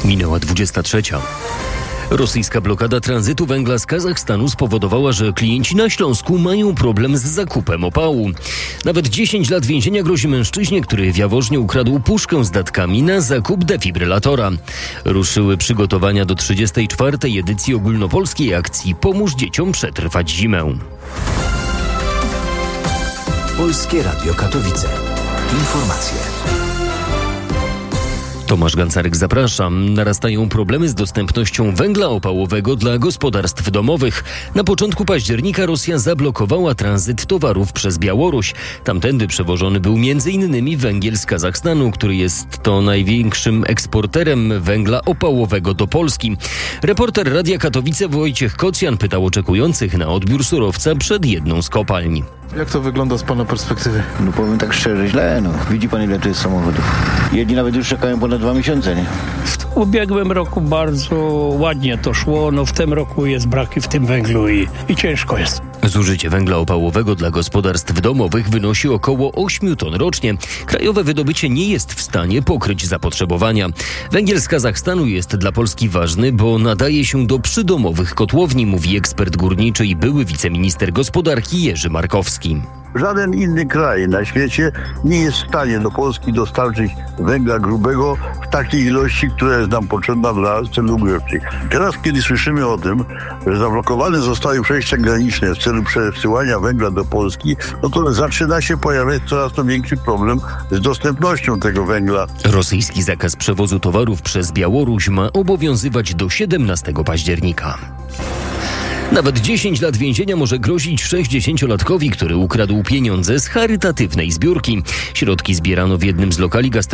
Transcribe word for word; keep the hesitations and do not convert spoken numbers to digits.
Minęła dwudziesta trzecia. Rosyjska blokada tranzytu węgla z Kazachstanu spowodowała, że klienci na Śląsku mają problem z zakupem opału. Nawet dziesięć lat więzienia grozi mężczyźnie, który w Jaworznie ukradł puszkę z datkami na zakup defibrylatora. Ruszyły przygotowania do trzydziestej czwartej edycji ogólnopolskiej akcji Pomóż dzieciom przetrwać zimę. Polskie Radio Katowice. Informacje. Tomasz Gancarek, zapraszam. Narastają problemy z dostępnością węgla opałowego dla gospodarstw domowych. Na początku października Rosja zablokowała tranzyt towarów przez Białoruś. Tamtędy przewożony był między innymi węgiel z Kazachstanu, który jest to największym eksporterem węgla opałowego do Polski. Reporter Radia Katowice Wojciech Kocjan pytał oczekujących na odbiór surowca przed jedną z kopalń. Jak to wygląda z pana perspektywy? No powiem tak szczerze, źle, no. Widzi pan, ile to jest samochodów. Jedni nawet już czekają ponad dwa miesiące, nie? W ubiegłym roku bardzo ładnie to szło, no w tym roku jest braki w tym węglu i, i ciężko jest. Zużycie węgla opałowego dla gospodarstw domowych wynosi około ośmiu ton rocznie. Krajowe wydobycie nie jest w stanie pokryć zapotrzebowania. Węgiel z Kazachstanu jest dla Polski ważny, bo nadaje się do przydomowych kotłowni, mówi ekspert górniczy i były wiceminister gospodarki Jerzy Markowski. Żaden inny kraj na świecie nie jest w stanie do Polski dostarczyć węgla grubego w takiej ilości, która jest nam potrzebna dla celów grzewczych. Teraz, kiedy słyszymy o tym, że zablokowane zostały przejścia graniczne w celu przesyłania węgla do Polski, no to zaczyna się pojawiać coraz to większy problem z dostępnością tego węgla. Rosyjski zakaz przewozu towarów przez Białoruś ma obowiązywać do siedemnastego października. Nawet dziesięć lat więzienia może grozić sześćdziesięciolatkowi, który ukradł pieniądze z charytatywnej zbiórki. Środki zbierano w jednym z lokali gastronomicznych